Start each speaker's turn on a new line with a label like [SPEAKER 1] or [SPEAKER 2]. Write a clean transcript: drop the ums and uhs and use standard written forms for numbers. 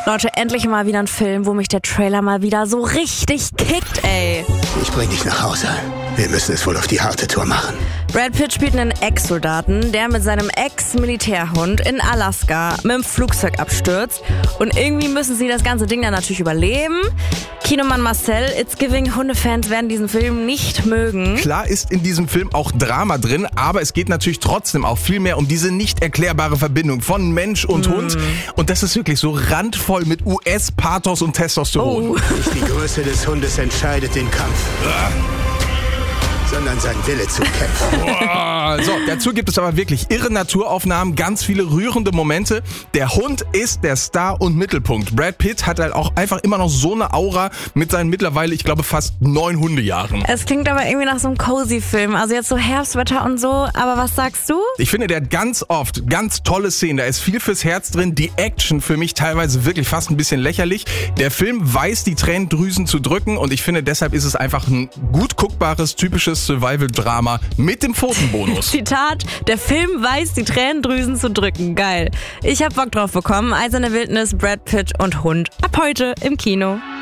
[SPEAKER 1] Leute, endlich mal wieder ein Film, wo mich der Trailer mal wieder so richtig kickt, ey.
[SPEAKER 2] Ich bring dich nach Hause. Wir müssen es wohl auf die harte Tour machen.
[SPEAKER 1] Brad Pitt spielt einen Ex-Soldaten, der mit seinem Ex-Militärhund in Alaska mit dem Flugzeug abstürzt. Und irgendwie müssen sie das ganze Ding dann natürlich überleben. Kinomann Marcel, It's Giving, Hundefans werden diesen Film nicht mögen.
[SPEAKER 3] Klar ist in diesem Film auch Drama drin, aber es geht natürlich trotzdem auch viel mehr um diese nicht erklärbare Verbindung von Mensch und Hund. Und das ist wirklich so randvoll mit US-Pathos und Testosteron.
[SPEAKER 2] Nicht die Größe des Hundes entscheidet den Kampf, sondern sein Wille zu kämpfen.
[SPEAKER 3] So, dazu gibt es aber wirklich irre Naturaufnahmen, ganz viele rührende Momente. Der Hund ist der Star und Mittelpunkt. Brad Pitt hat halt auch einfach immer noch so eine Aura mit seinen mittlerweile, ich glaube, fast 9 Hundejahren.
[SPEAKER 1] Es klingt aber irgendwie nach so einem Cozy-Film. Also jetzt so Herbstwetter und so. Aber was sagst du?
[SPEAKER 3] Ich finde, der hat ganz oft ganz tolle Szenen. Da ist viel fürs Herz drin. Die Action für mich teilweise wirklich fast ein bisschen lächerlich. Der Film weiß, die Tränendrüsen zu drücken. Und ich finde, deshalb ist es einfach ein gut guckbares, typisches Survival-Drama mit dem Pfotenbonus.
[SPEAKER 1] Zitat, der Film weiß, die Tränendrüsen zu drücken. Geil. Ich hab Bock drauf bekommen. Eiserne Wildnis, Brad Pitt und Hund. Ab heute im Kino.